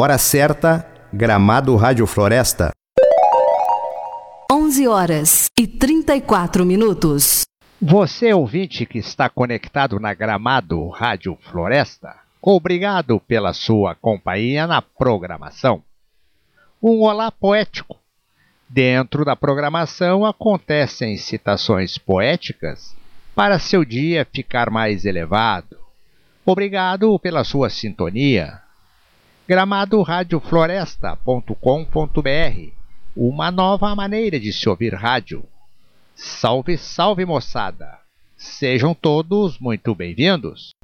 Hora certa, Gramado Rádio Floresta. 11h34. Você, ouvinte que está conectado na Gramado Rádio Floresta, obrigado pela sua companhia na programação. Um olá poético. Dentro da programação acontecem citações poéticas para seu dia ficar mais elevado. Obrigado pela sua sintonia. gramadoradiofloresta.com.br, uma nova maneira de se ouvir rádio. Salve, salve, moçada! Sejam todos muito bem-vindos!